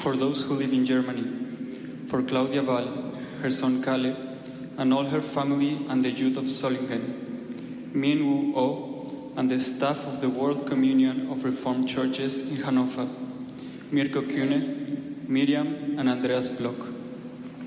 for those who live in Germany, for Claudia Val, her son Kalle, and all her family and the youth of Solingen, Min Woo Oh, and the staff of the World Communion of Reformed Churches in Hanover, Mirko Kühne, Miriam, and Andreas Block.